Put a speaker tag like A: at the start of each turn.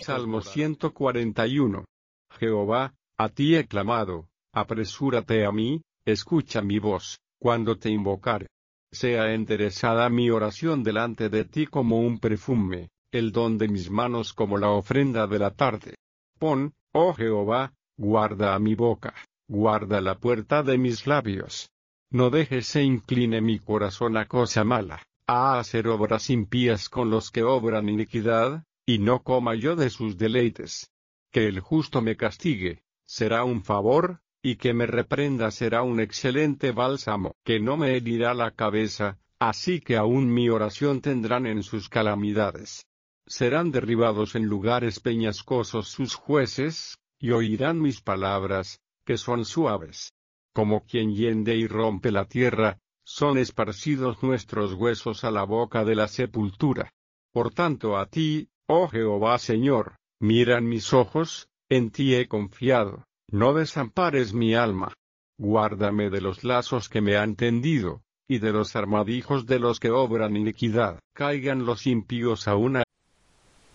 A: Salmo 141. Jehová, a ti he clamado, apresúrate a mí, escucha mi voz, cuando te invocare. Sea enderezada mi oración delante de ti como un perfume, el don de mis manos como la ofrenda de la tarde. Pon, oh Jehová, guarda a mi boca, guarda la puerta de mis labios. No dejes se incline mi corazón a cosa mala, a hacer obras impías con los que obran iniquidad, y no coma yo de sus deleites. Que el justo me castigue, será un favor, y que me reprenda será un excelente bálsamo, que no me herirá la cabeza, así que aún mi oración tendrán en sus calamidades. Serán derribados en lugares peñascosos sus jueces, y oirán mis palabras, que son suaves. Como quien hiende y rompe la tierra, son esparcidos nuestros huesos a la boca de la sepultura. Por tanto a ti, oh Jehová Señor, miran mis ojos, en ti he confiado, no desampares mi alma. Guárdame de los lazos que me han tendido, y de los armadijos de los que obran iniquidad. Caigan los impíos a una